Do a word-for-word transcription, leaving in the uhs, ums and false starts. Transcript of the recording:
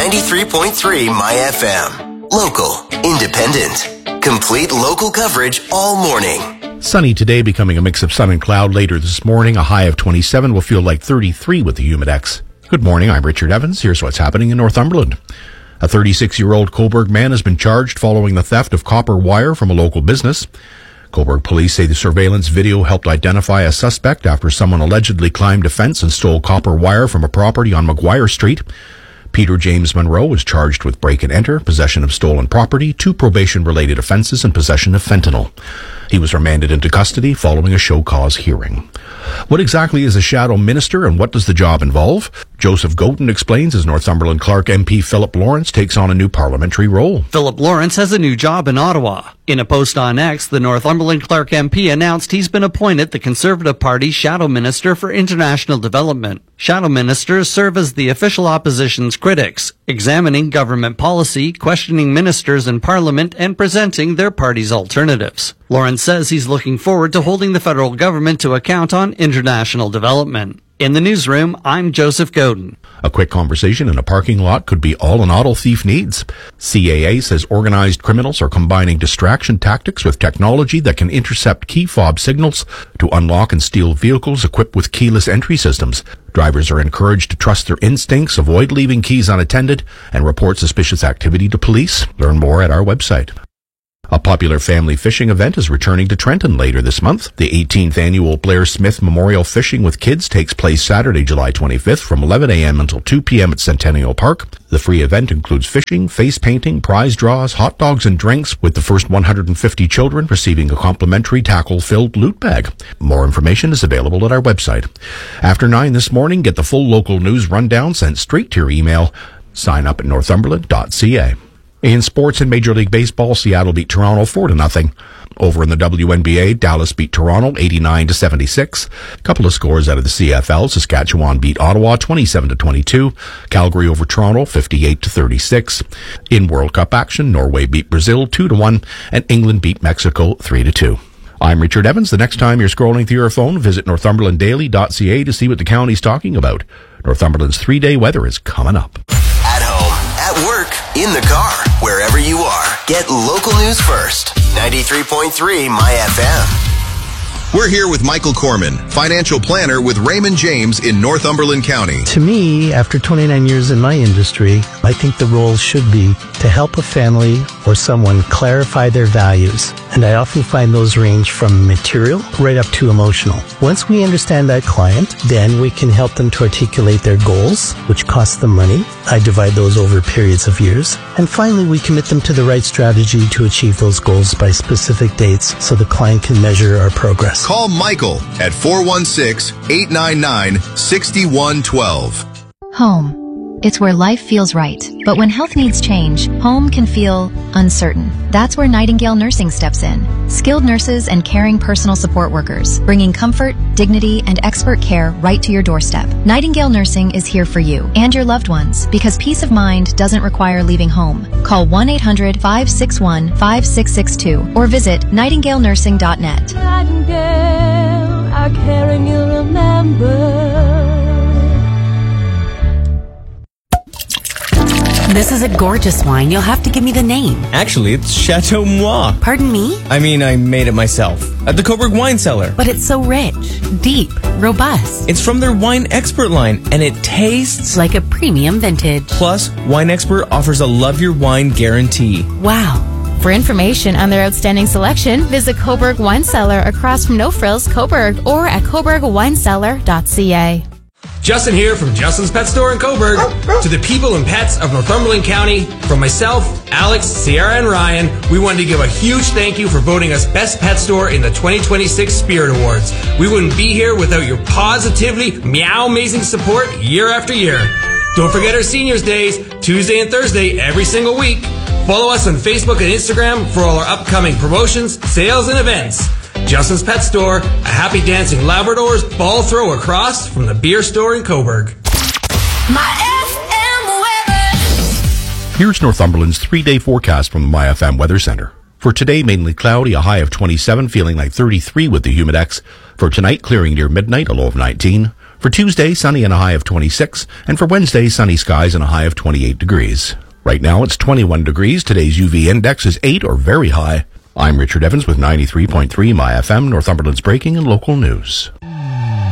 ninety-three point three My F M. Local, independent, complete local coverage all morning. Sunny today, becoming a mix of sun and cloud later this morning. A high of twenty-seven will feel like thirty-three with the Humidex. Good morning, I'm Richard Evans. Here's what's happening in Northumberland. A thirty-six-year-old Cobourg man has been charged following the theft of copper wire from a local business. Cobourg police say the surveillance video helped identify a suspect after someone allegedly climbed a fence and stole copper wire from a property on Maguire Street. Peter James Monroe was charged with break and enter, possession of stolen property, two probation-related offences, and possession of fentanyl. He was remanded into custody following a show cause hearing. What exactly is a shadow minister and what does the job involve? Joseph Goten explains as Northumberland Clark M P Philip Lawrence takes on a new parliamentary role. Philip Lawrence has a new job in Ottawa. In a post on X, the Northumberland Clark M P announced he's been appointed the Conservative Party's Shadow Minister for International Development. Shadow ministers serve as the official opposition's critics, examining government policy, questioning ministers in Parliament, and presenting their party's alternatives. Lawrence says he's looking forward to holding the federal government to account on international development. In the newsroom, I'm Joseph Godin. A quick conversation in a parking lot could be all an auto thief needs. C A A says organized criminals are combining distraction tactics with technology that can intercept key fob signals to unlock and steal vehicles equipped with keyless entry systems. Drivers are encouraged to trust their instincts, avoid leaving keys unattended, and report suspicious activity to police. Learn more at our website. A popular family fishing event is returning to Trenton later this month. The eighteenth annual Blair Smith Memorial Fishing with Kids takes place Saturday, July twenty-fifth from eleven a.m. until two p.m. at Centennial Park. The free event includes fishing, face painting, prize draws, hot dogs, and drinks, with the first one hundred fifty children receiving a complimentary tackle-filled loot bag. More information is available at our website. After nine this morning, get the full local news rundown sent straight to your email. Sign up at northumberland dot c a. In sports and Major League Baseball, Seattle beat Toronto four to nothing. Over in the W N B A, Dallas beat Toronto eighty-nine to seventy-six. A couple of scores out of the C F L. Saskatchewan beat Ottawa twenty-seven to twenty-two. Calgary over Toronto fifty-eight to thirty-six. In World Cup action, Norway beat Brazil two to one and England beat Mexico three to two. I'm Richard Evans. The next time you're scrolling through your phone, visit northumberland daily dot c a to see what the county's talking about. Northumberland's three-day weather is coming up. At home, at work, in the car, wherever you are, get local news first. ninety-three point three My F M. We're here with Michael Corman, financial planner with Raymond James in Northumberland County. To me, after twenty-nine years in my industry, I think the role should be to help a family or someone clarify their values. And I often find those range from material right up to emotional. Once we understand that client, then we can help them to articulate their goals, which cost them money. I divide those over periods of years. And finally, we commit them to the right strategy to achieve those goals by specific dates so the client can measure our progress. Call Michael at four one six, eight nine nine, six one one two. Home. It's where life feels right. But when health needs change, home can feel uncertain. That's where Nightingale Nursing steps in. Skilled nurses and caring personal support workers, bringing comfort, dignity, and expert care right to your doorstep. Nightingale Nursing is here for you and your loved ones because peace of mind doesn't require leaving home. Call one eight hundred, five six one, five six six two or visit nightingale nursing dot net. Nightingale, our caring you remember. This is a gorgeous wine. You'll have to give me the name. Actually, it's Chateau Moi. Pardon me? I mean, I made it myself at the Cobourg Wine Cellar. But it's so rich, deep, robust. It's from their Wine Expert line, and it tastes like a premium vintage. Plus, Wine Expert offers a love your wine guarantee. Wow. For information on their outstanding selection, visit Cobourg Wine Cellar across from No Frills, Cobourg, or at cobourg wine cellar dot c a. Justin here from Justin's Pet Store in Cobourg. To the people and pets of Northumberland County, from myself, Alex, Sierra, and Ryan, we wanted to give a huge thank you for voting us Best Pet Store in the twenty twenty-six Spirit Awards. We wouldn't be here without your positively meow amazing support year after year. Don't forget our Seniors Days, Tuesday and Thursday every single week. Follow us on Facebook and Instagram for all our upcoming promotions, sales, and events. Justin's Pet Store, a happy dancing Labrador's ball throw across from the beer store in Cobourg. My F M weather. Here's Northumberland's three-day forecast from the My F M Weather Center. For today, mainly cloudy, a high of twenty-seven, feeling like thirty-three with the Humidex. For tonight, clearing near midnight, a low of nineteen. For Tuesday, sunny and a high of twenty-six. And for Wednesday, sunny skies and a high of twenty-eight degrees. Right now, it's twenty-one degrees. Today's U V index is eight or very high. I'm Richard Evans with ninety-three point three My F M, Northumberland's breaking and local news.